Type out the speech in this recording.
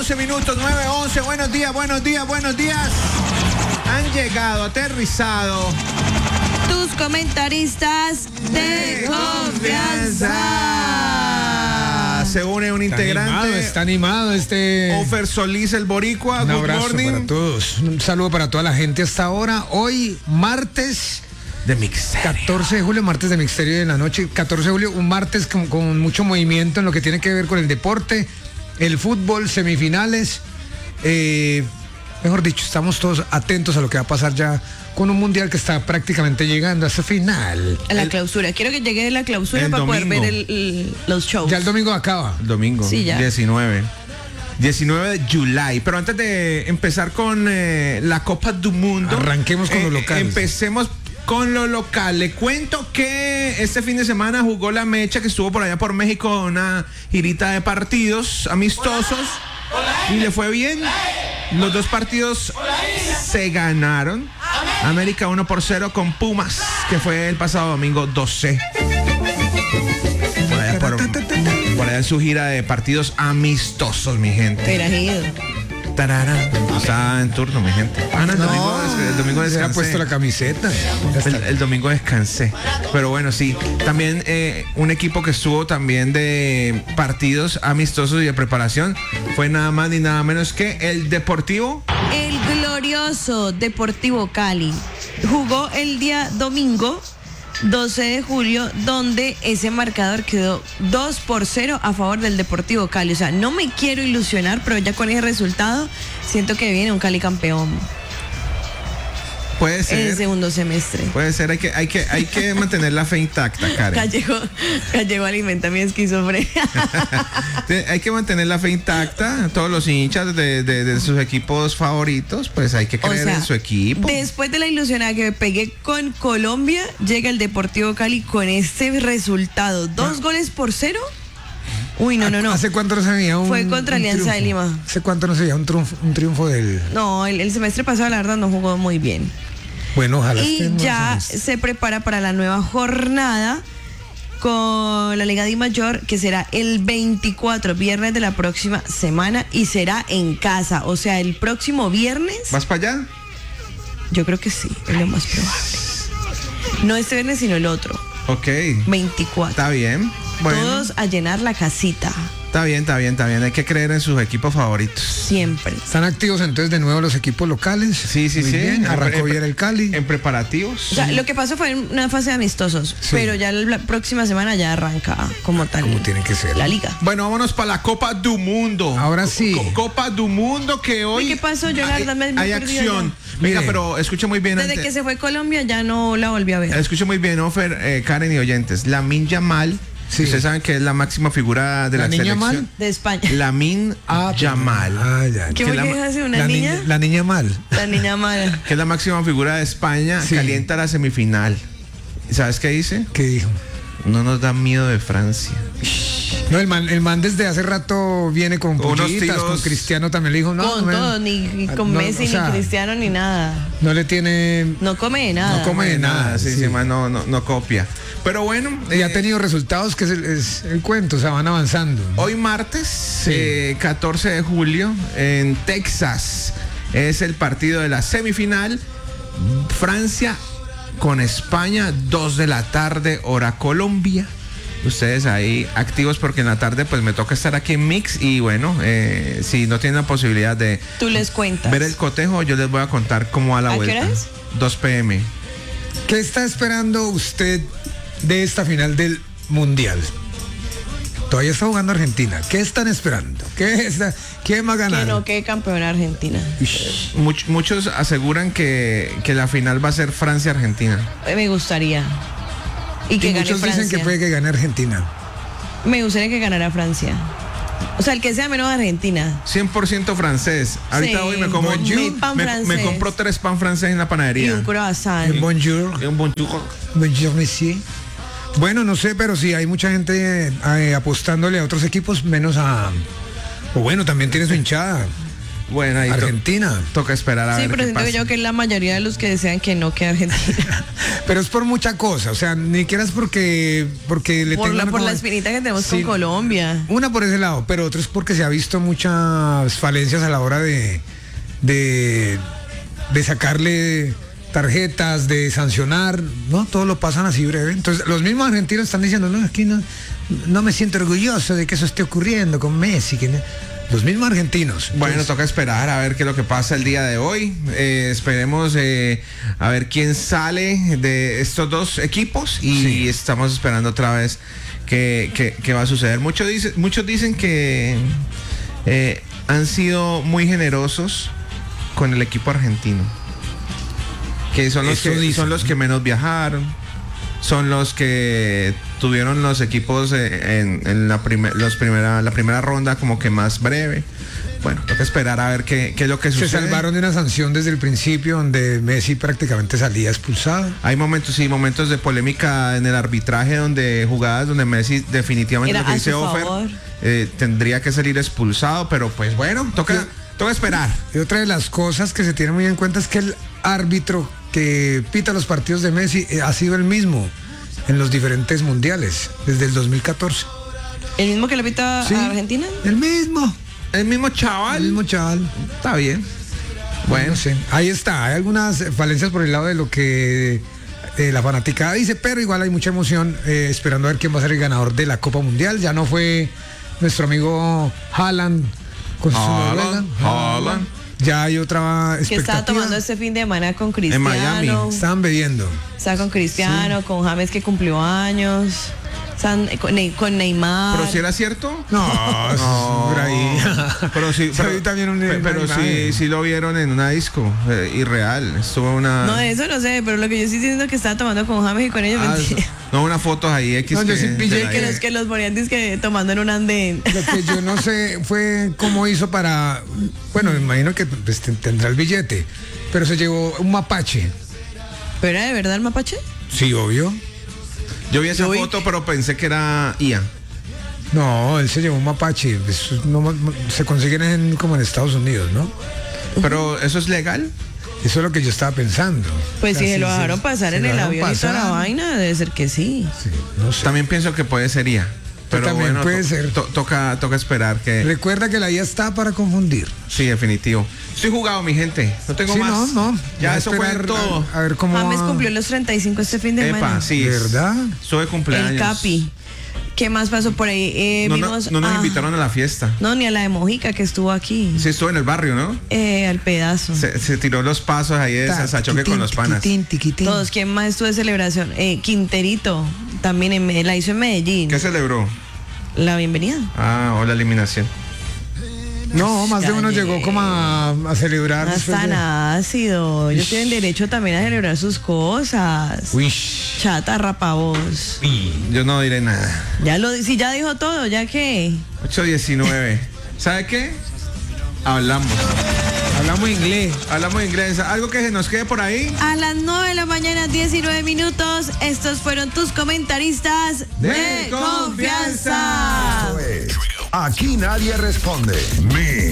11 minutos, 9:11. Buenos días, buenos días, buenos días. Han llegado, aterrizado. Tus comentaristas de confianza. Se une un integrante. Está animado Ofer Solís, el boricua. Un Good abrazo morning. para todos. Un saludo para toda la gente hasta ahora. Hoy, martes De Mixterio. 14 de julio, martes de Mixterio de la noche. 14 de julio, un martes con mucho movimiento en lo que tiene que ver con el deporte, el fútbol, semifinales. Mejor dicho, estamos todos atentos a lo que va a pasar ya con un mundial que está prácticamente llegando a su final. A la clausura. Quiero que llegue la clausura el para poder domingo. ver los shows. Ya el domingo acaba. El domingo, Sí, ya. 19 de julio. Pero antes de empezar con la Copa del Mundo, Arranquemos con lo local. Empecemos con lo local. Le cuento que este fin de semana jugó la Mecha, que estuvo por allá por México, una girita de partidos amistosos. Y le fue bien. Los dos partidos se ganaron. América 1-0 con Pumas, que fue el pasado domingo 12. Por allá en su gira de partidos amistosos, mi gente. Perajido. Tarara. Está en turno, mi gente. El domingo Se ha descansé. puesto la camiseta. Ya está. El domingo descansé. Pero bueno, sí. También un equipo que estuvo también de partidos amistosos y de preparación fue nada más ni nada menos que el Deportivo. El glorioso Deportivo Cali jugó el día domingo 12 de julio, donde ese marcador quedó 2-0 a favor del Deportivo Cali. O sea, no me quiero ilusionar, pero ya con ese resultado siento que viene un Cali campeón Puede en el ser. segundo semestre. Puede ser. Hay que mantener la fe intacta, Karen. Gallego alimenta mi esquizofrenia. Hay que mantener la fe intacta. Todos los hinchas de sus equipos favoritos, pues hay que creer en su equipo. Después de la ilusionada que me pegué con Colombia, llega el Deportivo Cali con este resultado. 2-0. Uy, no. ¿Hace cuánto no se veía Fue contra Alianza de triunfo? Lima. ¿Hace cuánto no se veía un triunfo del...? No, el semestre pasado la verdad no jugó muy bien. Bueno, ojalá Y estén ya más se prepara para la nueva jornada con la Liga Mayor, que será el 24, viernes de la próxima semana, y será en casa. O sea, el próximo viernes, ¿Vas para allá? yo creo que sí, es lo más probable. No este viernes, sino el otro, Ok. 24. Está bien. Bueno, Todos a llenar la casita, está bien. Hay que creer en sus equipos favoritos. siempre. ¿Están activos entonces de nuevo los equipos locales? Sí. Muy bien, arrancó bien el Cali. En preparativos. O sea, lo que pasó fue una fase de amistosos, Sí. pero ya la próxima semana ya arranca como tal. Como tiene que ser. La liga. Bueno, vámonos para la Copa del Mundo. Ahora sí. Copa del Mundo que hoy... ¿Qué pasó, Jonathan? Me Hay perdí acción. ya. Venga, Mire. pero escuche muy bien. Desde que se fue Colombia ya no la volví a ver. Escuche muy bien, Ofer, Karen y oyentes. Lamine Yamal, Sí. ustedes saben que es la máxima figura de ¿La la niña selección. mal? De España. Lamine Yamal. Ya. ¿Qué que me la- quejas de una La niña? la niña mal. La niña mala. Que es la máxima figura de España, Sí. calienta la semifinal. ¿Y sabes qué dice? ¿Qué dijo? No nos da miedo de Francia. No, el man desde hace rato viene con Unos pollitas, tiros. con Cristiano también le dijo, no, Con no, todo, ni con no, Messi, o sea, ni Cristiano, ni nada. no le tiene, No come de nada. No come de nada, Sí, sí. man, no copia. Pero bueno, y ha tenido resultados que es el cuento, o sea, van avanzando. hoy martes, Sí. 14 de julio, en Texas, es el partido de la semifinal. Francia con España, 2 de la tarde, hora Colombia. Ustedes ahí activos porque en la tarde pues me toca estar aquí en Mix y bueno, si no tienen la posibilidad de Tú les cuentas. ver el cotejo, yo les voy a contar cómo va la ¿A qué vuelta. hora es? 2 p.m. ¿Qué está esperando usted de esta final del Mundial? Todavía está jugando Argentina. ¿Qué están esperando? ¿Quién va a ganar? Que no quede campeón Argentina. Muchos aseguran que la final va a ser Francia-Argentina. Me gustaría. Y que Y gane muchos Francia. dicen que puede que gane Argentina. Me gustaría que ganara Francia. O sea, el que sea menos Argentina. 100% francés. Ahorita Sí. hoy me como Mi pan me francés. compro 3 pan francés en la Y panadería. un croissant. Bonjour. Y un bonjour. Bonjour, monsieur. Bueno, no sé, pero sí hay mucha gente apostándole a otros equipos, menos a... O bueno, también tiene su hinchada. Bueno, ahí Argentina. toca esperar a Sí, ver pero qué siento pasa. que yo que la mayoría de los que desean que no quede Argentina. Pero es por mucha cosa, o sea, ni siquiera es porque le por la tengan... espinita que tenemos Sí. con Colombia. Una por ese lado, pero otro es porque se ha visto muchas falencias a la hora de sacarle tarjetas, de sancionar, ¿no? Todo lo pasan así breve. Entonces, los mismos argentinos están diciendo, no, aquí no me siento orgulloso de que eso esté ocurriendo con Messi. Los mismos argentinos. Bueno, Entonces, toca esperar a ver qué es lo que pasa el día de hoy. Esperemos a ver quién sale de estos dos equipos y Sí. estamos esperando otra vez qué va a suceder. Muchos dicen que han sido muy generosos con el equipo argentino. Que son los Eso dicen. son los que menos viajaron, son los que tuvieron los equipos en la primera ronda como que más breve. Bueno, toca esperar a ver qué es lo que se sucede. salvaron de una sanción desde el principio donde Messi prácticamente salía expulsado. Hay momentos de polémica en el arbitraje donde jugadas donde Messi definitivamente Era lo que a dice su Offer favor. tendría que salir expulsado, pero pues bueno, toca esperar. Y otra de las cosas que se tiene muy en cuenta es que el árbitro que pita los partidos de Messi ha sido el mismo en los diferentes mundiales desde el 2014. ¿El mismo que le pita Sí, a Argentina? El mismo chaval. El mismo chaval. Está bien. Bueno, No sé. Ahí está. Hay algunas falencias por el lado de lo que la fanaticada dice, pero igual hay mucha emoción esperando a ver quién va a ser el ganador de la Copa Mundial. Ya no fue nuestro amigo Haaland con su Noruega. Haaland. Ya hay otra Que estaba expectativa. tomando este fin de semana con Cristiano. Miami. Estaban bebiendo. Está con Cristiano, con James que cumplió años. Están con Neymar. ¿pero si era cierto? No, es por ahí. Pero sí, Se vi también pero una sí, imagen. sí lo vieron en una disco irreal. Estuvo una. No, eso no sé, pero lo que yo estoy diciendo es que estaba tomando con James y con ellos. Ah, mentira. no, unas fotos ahí X. No, yo sí pillé de la- Que los ponían que tomando en un andén. Lo que yo no sé fue cómo hizo para... Bueno, me imagino que pues, tendrá el billete, pero se llevó un mapache. ¿Pero era de verdad el mapache? Sí, obvio. Yo vi esa Yo vi- foto, pero pensé que era Ian. No, él se llevó un mapache. Eso se consiguen como en Estados Unidos, ¿no? Pero ¿eso es legal? Eso es lo que yo estaba pensando. Pues si Así se lo dejaron pasar se en lo el dejaron avión y toda la pasar. vaina, debe ser que sí. Sí, no sé. También pienso que puede ser Ian. Pero también bueno, puede ser. toca esperar que. Recuerda que la IA está para confundir. Sí, definitivo. Estoy jugado, mi gente. No tengo Sí, más. no. Ya Va a eso fue esperar todo. A ver cómo James va. cumplió los 35 este fin de semana. Epa, sí. ¿Verdad? Estuve de cumpleaños. El Capi. ¿Qué más pasó por ahí? No, Vimos no nos a- invitaron a la fiesta. No, ni a la de Mojica que estuvo aquí. Sí, estuvo en el barrio, ¿no? Al pedazo. Se tiró los pasos ahí de esa choque con los panas. Tiquitín, tiquitín. Todos, ¿quién más estuvo de celebración? Quinterito, también la hizo en Medellín. ¿Qué celebró? La bienvenida. Ah, o la eliminación. No, más de Ya uno llegué. llegó como a celebrar. No después es tan de- ácido. Ellos tienen derecho también a celebrar sus cosas. Uy. Chata, rapavoz. Yo no diré nada. Si ya dijo todo, ya que. 8:19. ¿Sabe qué? Hablamos Hablamos inglés. Algo que se nos quede por ahí. A las 9 de la mañana, 19 minutos. Estos fueron tus comentaristas De confianza. Aquí nadie responde.